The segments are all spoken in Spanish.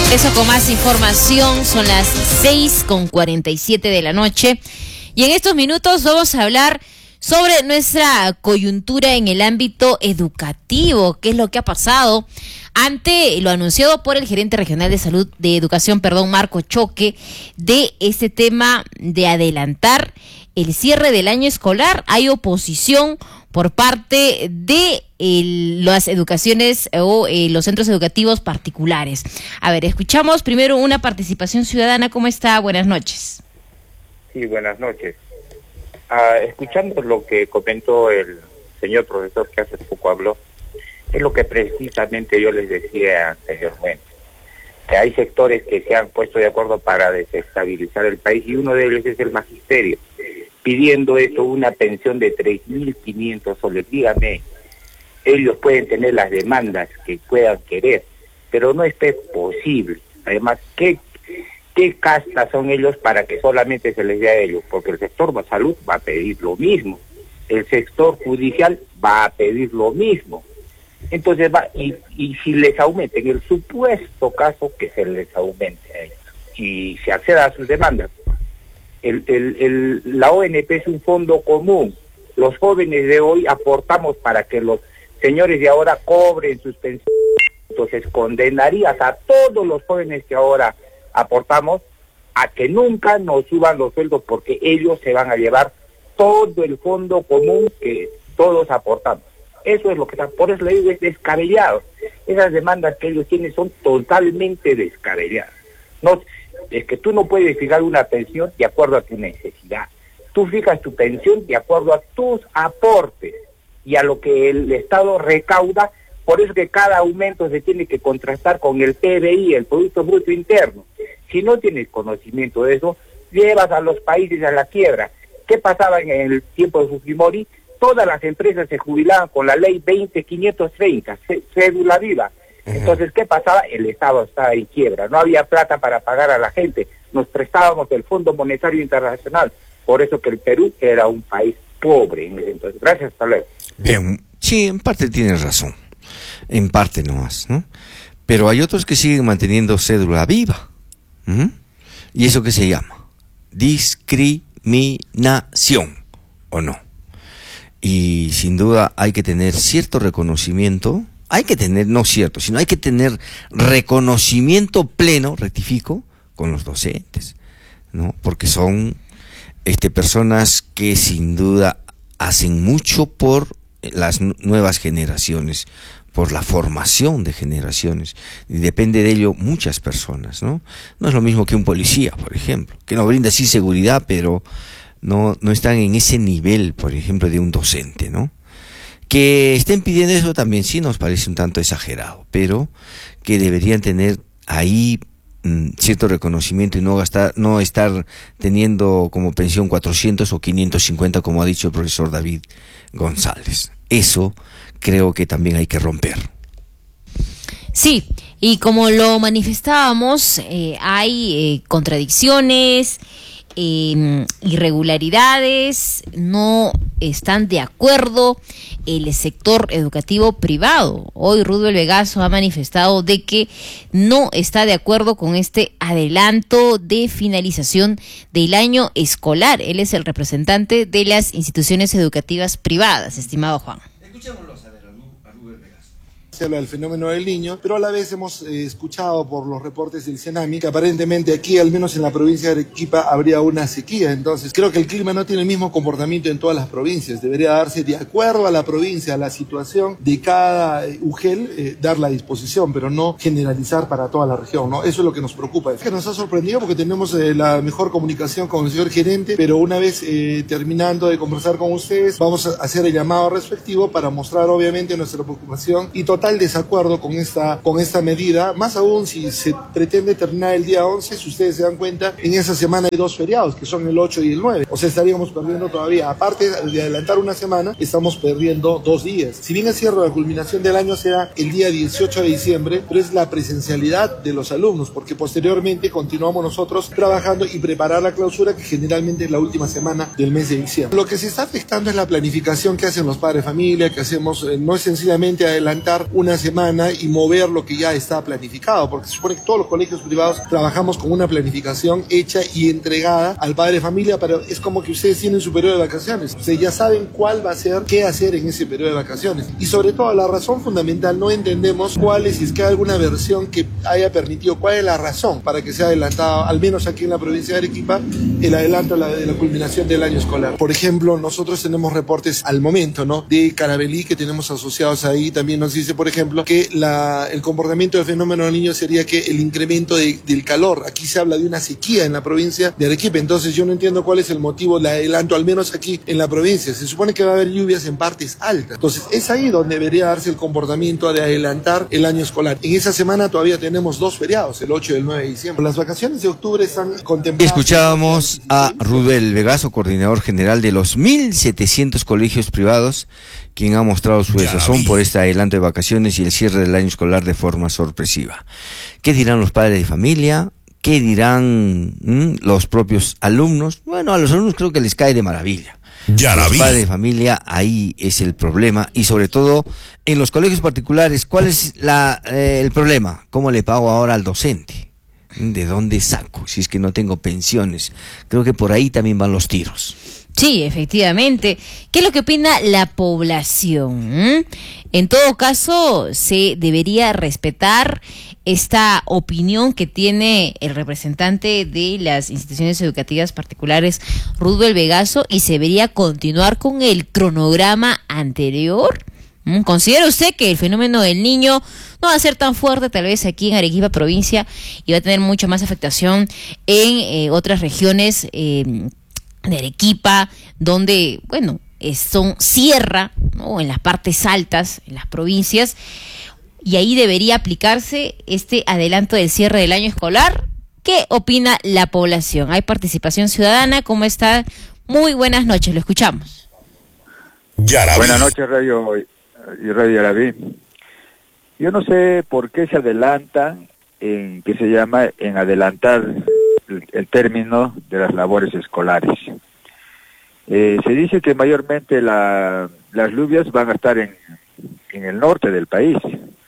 Eso con más información, son las 6:47 de la noche y en estos minutos vamos a hablar sobre nuestra coyuntura en el ámbito educativo, qué es lo que ha pasado ante lo anunciado por el gerente regional de educación, Marco Choque, de este tema de adelantar el cierre del año escolar. Hay oposición por parte de las educaciones o los centros educativos particulares. A ver, escuchamos primero una participación ciudadana. ¿Cómo está? Buenas noches. Sí, buenas noches. Escuchando lo que comentó el señor profesor que hace poco habló, es lo que precisamente yo les decía anteriormente, que hay sectores que se han puesto de acuerdo para desestabilizar el país y uno de ellos es el magisterio, pidiendo esto, una pensión de 3.500 soles. Dígame, ellos pueden tener las demandas que puedan querer, pero no es posible. Además, ¿qué castas son ellos para que solamente se les dé a ellos? Porque el sector de salud va a pedir lo mismo, el sector judicial va a pedir lo mismo. Entonces y si les aumenten, el supuesto caso que se les aumente a ellos y se acceda a sus demandas, la ONP es un fondo común. Los jóvenes de hoy aportamos para que los señores de ahora cobren sus pensiones. Entonces condenarías a todos los jóvenes que ahora aportamos a que nunca nos suban los sueldos, porque ellos se van a llevar todo el fondo común que todos aportamos. Eso es lo que está, por eso le digo, es descabellado. Esas demandas que ellos tienen son totalmente descabelladas. No, es que tú no puedes fijar una pensión de acuerdo a tu necesidad. Tú fijas tu pensión de acuerdo a tus aportes y a lo que el Estado recauda. Por eso que cada aumento se tiene que contrastar con el PBI, el Producto Bruto Interno. Si no tienes conocimiento de eso, llevas a los países a la quiebra. ¿Qué pasaba en el tiempo de Fujimori? Todas las empresas se jubilaban con la ley 20530, cédula viva. Entonces, ¿qué pasaba? El Estado estaba en quiebra, no había plata para pagar a la gente, nos prestábamos del Fondo Monetario Internacional, por eso que el Perú era un país pobre en ese entonces. Gracias, hasta luego. Bien, sí, en parte tienes razón, en parte nomás, ¿no? Pero hay otros que siguen manteniendo cédula viva. ¿Y eso qué se llama? Discriminación, ¿o no? Y sin duda hay que tener cierto reconocimiento, hay que tener reconocimiento pleno, rectifico, con los docentes, ¿no? Porque son personas que sin duda hacen mucho por las nuevas generaciones, por la formación de generaciones, y depende de ello muchas personas, ¿no? No es lo mismo que un policía, por ejemplo, que nos brinda sí seguridad, pero no están en ese nivel, por ejemplo, de un docente, ¿no? Que estén pidiendo eso también sí nos parece un tanto exagerado, pero que deberían tener ahí cierto reconocimiento y no estar teniendo como pensión 400 o 550, como ha dicho el profesor David González. Eso creo que también hay que romper. Sí, y como lo manifestábamos, hay contradicciones, irregularidades, no están de acuerdo el sector educativo privado. Hoy Rudolf Vegaso ha manifestado de que no está de acuerdo con este adelanto de finalización del año escolar. Él es el representante de las instituciones educativas privadas, estimado Juan. Escuchémoslo a Rudolf Vegaso. Se habla del fenómeno del Niño, pero a la vez hemos escuchado por los reportes del CENAMI que aparentemente aquí, al menos en la provincia de Arequipa, habría una sequía. Entonces, creo que el clima no tiene el mismo comportamiento en todas las provincias. Debería darse de acuerdo a la provincia, a la situación de cada UGEL, dar la disposición, pero no generalizar para toda la región, ¿no? Eso es lo que nos preocupa. Es que nos ha sorprendido porque tenemos la mejor comunicación con el señor gerente, pero una vez terminando de conversar con ustedes, vamos a hacer el llamado respectivo para mostrar obviamente nuestra preocupación y total desacuerdo con esta medida, más aún si se pretende terminar el día 11, si ustedes se dan cuenta, en esa semana hay 2 feriados, que son el 8 y el 9, o sea, estaríamos perdiendo todavía, aparte de adelantar una semana, estamos perdiendo 2 días. Si bien es cierto, la culminación del año será el día 18 de diciembre, pero es la presencialidad de los alumnos, porque posteriormente continuamos nosotros trabajando y preparar la clausura, que generalmente es la última semana del mes de diciembre. Lo que se está afectando es la planificación que hacen los padres de familia, que hacemos, no es sencillamente adelantar una semana y mover lo que ya está planificado, porque se supone que todos los colegios privados trabajamos con una planificación hecha y entregada al padre de familia, pero es como que ustedes tienen su periodo de vacaciones, ustedes ya saben cuál va a ser, qué hacer en ese periodo de vacaciones, y sobre todo la razón fundamental, no entendemos cuál es, si es que hay alguna versión que haya permitido, cuál es la razón para que sea adelantado, al menos aquí en la provincia de Arequipa, el adelanto de la culminación del año escolar. Por ejemplo, nosotros tenemos reportes al momento, ¿no?, de Carabelí, que tenemos asociados ahí. También nos dice, por ejemplo, que el comportamiento del fenómeno del niño sería que el incremento del calor. Aquí se habla de una sequía en la provincia de Arequipa, entonces yo no entiendo cuál es el motivo del adelanto, al menos aquí en la provincia. Se supone que va a haber lluvias en partes altas, entonces es ahí donde debería darse el comportamiento de adelantar el año escolar. En esa semana todavía tenemos 2 feriados, el 8 y el 9 de diciembre. Las vacaciones de octubre están contempladas. Escuchábamos a Rudel Vegaso, coordinador general de los 1.700 colegios privados, quien ha mostrado su desazón por este adelanto de vacaciones y el cierre del año escolar de forma sorpresiva. ¿Qué dirán los padres de familia? ¿Qué dirán los propios alumnos? Bueno, a los alumnos creo que les cae de maravilla. Los padres de familia, ahí es el problema, y sobre todo en los colegios particulares, ¿cuál es el problema? ¿Cómo le pago ahora al docente? ¿De dónde saco? Si es que no tengo pensiones. Creo que por ahí también van los tiros. Sí, efectivamente. ¿Qué es lo que opina la población? En todo caso, se debería respetar esta opinión que tiene el representante de las instituciones educativas particulares, Rudel Vegaso, y se debería continuar con el cronograma anterior. ¿Considera usted que el fenómeno del niño no va a ser tan fuerte tal vez aquí en Arequipa provincia y va a tener mucho más afectación en otras regiones de Arequipa, donde, bueno, son sierra, ¿no?, en las partes altas, en las provincias, y ahí debería aplicarse este adelanto del cierre del año escolar? ¿Qué opina la población? ¿Hay participación ciudadana? ¿Cómo está? Muy buenas noches, lo escuchamos. Buenas noches, Radio Yarabí. Yo no sé por qué se adelantan en adelantar el término de las labores escolares. Se dice que mayormente las lluvias van a estar en el norte del país.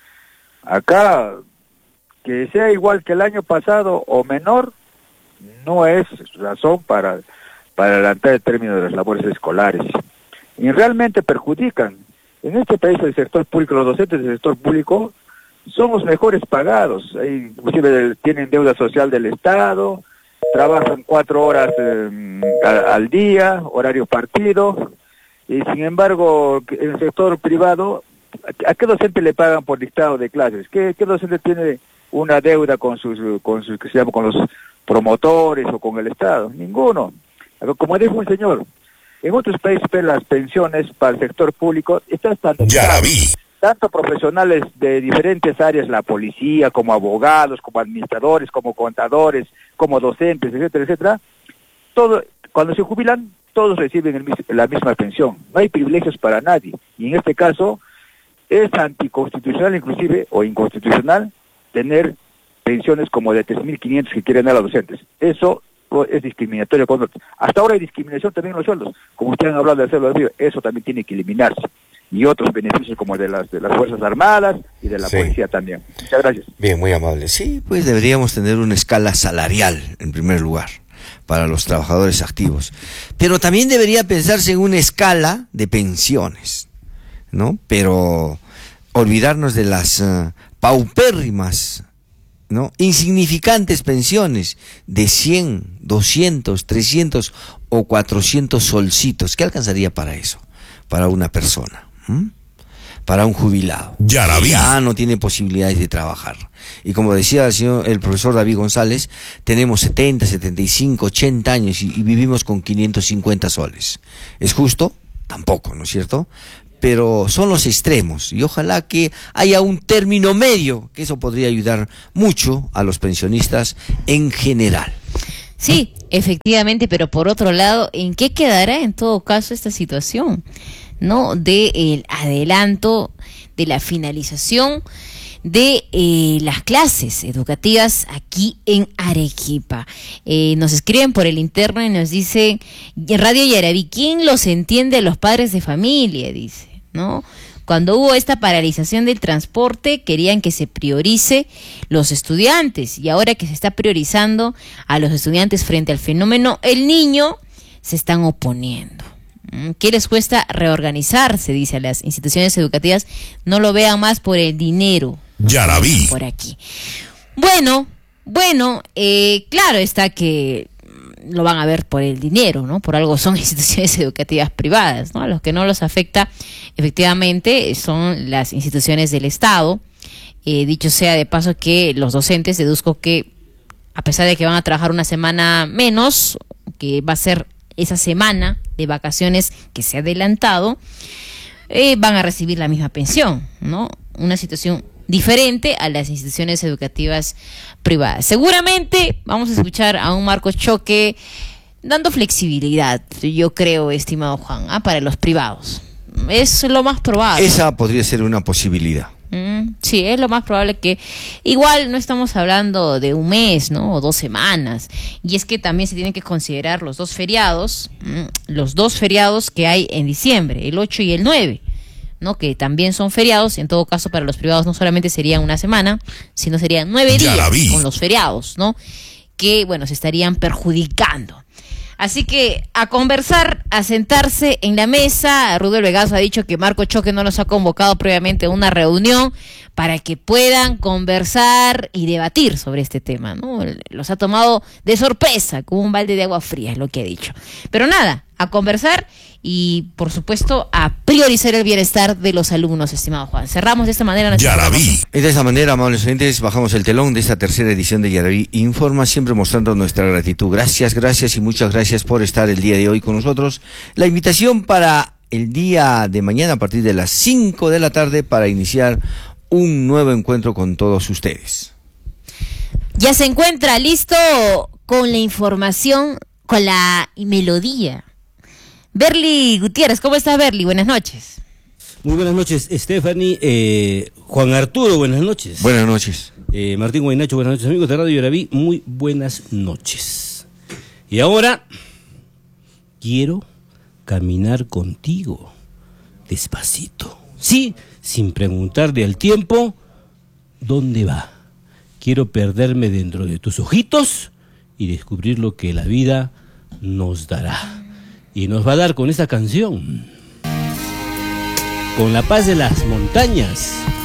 Acá, que sea igual que el año pasado o menor, no es razón para adelantar el término de las labores escolares. Y realmente perjudican. En este país el sector público, los docentes del sector público son los mejores pagados. Inclusive tienen deuda social del Estado, trabajan 4 horas al día, horario partido, y sin embargo en el sector privado, ¿a qué docente le pagan por dictado de clases? ¿Qué docente tiene una deuda con los promotores o con el Estado? Ninguno. Como dijo un señor, en otros países las pensiones para el sector público están tanto profesionales de diferentes áreas, la policía, como abogados, como administradores, como contadores, como docentes, etcétera, etcétera. Cuando se jubilan, todos reciben la misma pensión. No hay privilegios para nadie. Y en este caso, es anticonstitucional inclusive, o inconstitucional, tener pensiones como de 3.500 que quieren dar a los docentes. Eso es discriminatorio. Hasta ahora hay discriminación también en los sueldos. Como ustedes han hablado de hacerlo, eso también tiene que eliminarse. Y otros beneficios como de las Fuerzas Armadas y de la policía también. Muchas gracias. Bien, muy amable. Sí, pues deberíamos tener una escala salarial, en primer lugar, para los trabajadores activos. Pero también debería pensarse en una escala de pensiones, ¿no? Pero olvidarnos de las paupérrimas, ¿no?, insignificantes pensiones de 100, 200, 300 o 400 solcitos. ¿Qué alcanzaría para eso? Para una persona, para un jubilado. Ya no tiene posibilidades de trabajar. Y como decía el profesor David González, tenemos 70, 75, 80 años y vivimos con 550 soles. ¿Es justo? Tampoco, ¿no es cierto? Pero son los extremos y ojalá que haya un término medio, que eso podría ayudar mucho a los pensionistas en general. Sí, efectivamente, pero por otro lado, ¿en qué quedará en todo caso esta situación, ¿no?, de el adelanto de la finalización de las clases educativas aquí en Arequipa? Nos escriben por el interno y nos dicen, Radio Yarabí, ¿quién los entiende a los padres de familia? Dice, ¿no? Cuando hubo esta paralización del transporte, querían que se priorice los estudiantes, y ahora que se está priorizando a los estudiantes frente al fenómeno El Niño, se están oponiendo. ¿Qué les cuesta reorganizarse? Dice a las instituciones educativas, no lo vean más por el dinero. Ya la vi. Por aquí. Bueno, claro está que lo van a ver por el dinero, ¿no? Por algo son instituciones educativas privadas, ¿no? A los que no los afecta, efectivamente, son las instituciones del Estado. Dicho sea de paso que los docentes, deduzco que a pesar de que van a trabajar una semana menos, que va a ser esa semana de vacaciones que se ha adelantado, van a recibir la misma pensión, ¿no? Una situación diferente a las instituciones educativas privadas. Seguramente vamos a escuchar a un Marcos Choque dando flexibilidad, yo creo, estimado Juan, para los privados. Es lo más probable. Esa podría ser una posibilidad. Sí, es lo más probable, que igual no estamos hablando de un mes, ¿no? O 2 semanas. Y es que también se tienen que considerar los dos feriados que hay en diciembre, el 8 y el 9. ¿No? Que también son feriados. En todo caso, para los privados no solamente serían una semana, sino serían 9 días con los feriados, ¿no? Que, bueno, se estarían perjudicando. Así que a conversar, a sentarse en la mesa. Rudel Vegaso ha dicho que Marco Choque no los ha convocado previamente a una reunión para que puedan conversar y debatir sobre este tema, ¿no? Los ha tomado de sorpresa, como un balde de agua fría, es lo que ha dicho. Pero nada, a conversar y, por supuesto, a priorizar el bienestar de los alumnos, estimado Juan. Cerramos de esta manera. Ya la vi. Y de esta manera, amables oyentes, bajamos el telón de esta tercera edición de Yaraví Informa, siempre mostrando nuestra gratitud. Gracias y muchas gracias por estar el día de hoy con nosotros. La invitación para el día de mañana a partir de las 5 de la tarde para iniciar un nuevo encuentro con todos ustedes. Ya se encuentra listo con la información, con la melodía. Berly Gutiérrez, ¿cómo estás, Berly? Buenas noches. Muy buenas noches, Stephanie. Juan Arturo, buenas noches. Buenas noches. Martín Guaynacho, buenas noches, amigos de Radio Yaraví, muy buenas noches. Y ahora quiero caminar contigo, despacito. Sí, sin preguntarte al tiempo, ¿dónde va? Quiero perderme dentro de tus ojitos y descubrir lo que la vida nos dará. Y nos va a dar con esta canción. Con la paz de las montañas.